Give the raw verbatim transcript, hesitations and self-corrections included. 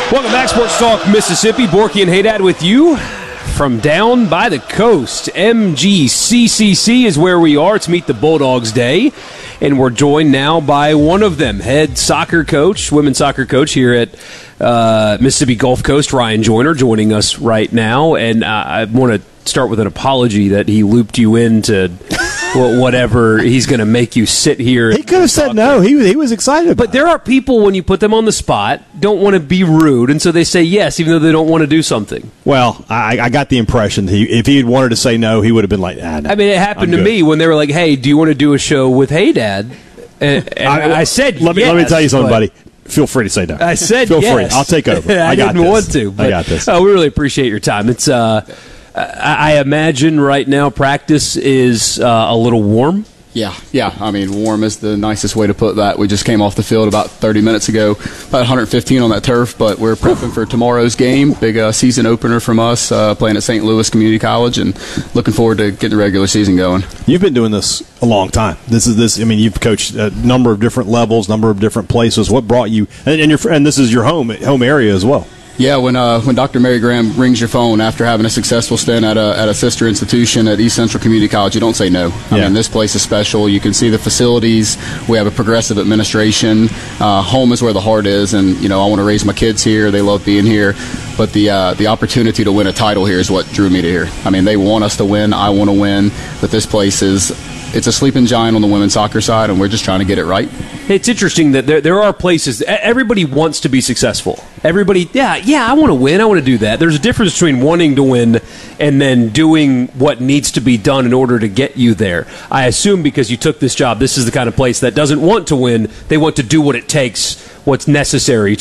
Welcome back, Sports Talk Mississippi. Borky and Haydad with you from down by the coast. M G C C C is where we are. It's Meet the Bulldogs Day, and we're joined now by one of them, head soccer coach, women's soccer coach here at uh, Mississippi Gulf Coast, Ryan Joyner, joining us right now. And uh, I want to start with an apology that he looped you into whatever he's going to make you sit here. He could have said no. He, he was excited about But there are people, when you put them on the spot, don't want to be rude, and so they say yes, even though they don't want to do something. Well, I, I got the impression that he, if he had wanted to say no, he would have been like, ah, no, I mean, it happened I'm to good. me when they were like, hey, do you want to do a show with Haydad? And, and I, I said let me, yes. Let me tell you something, buddy. Feel free to say no. I said Feel yes. free. I'll take over. I, I got didn't this. want to. But, I got this. Uh, we really appreciate your time. It's, uh, I, I imagine right now practice is uh, a little warm. Yeah, yeah. I mean, warm is the nicest way to put that. We just came off the field about thirty minutes ago, about one hundred fifteen on that turf, but we're prepping for tomorrow's game. Big uh, season opener from us, uh, playing at Saint Louis Community College, and looking forward to getting the regular season going. You've been doing this a long time. This is this. I mean, you've coached a number of different levels, number of different places. What brought you? And, and, your, and this is your home home area as well. Yeah, when uh, when Doctor Mary Graham rings your phone after having a successful stint at a at a sister institution at East Central Community College, you don't say no. I Yeah. mean, this place is special. You can see the facilities. We have a progressive administration. Uh, home is where the heart is, and you know I want to raise my kids here. They love being here, but the uh, the opportunity to win a title here is what drew me to here. I mean, they want us to win. I want to win, but this place is. It's a sleeping giant on the women's soccer side, and we're just trying to get it right. It's interesting that there there are places, everybody wants to be successful. Everybody, yeah, yeah, I want to win, I want to do that. There's a difference between wanting to win and then doing what needs to be done in order to get you there. I assume because you took this job, this is the kind of place that doesn't want to win. They want to do what it takes, what's necessary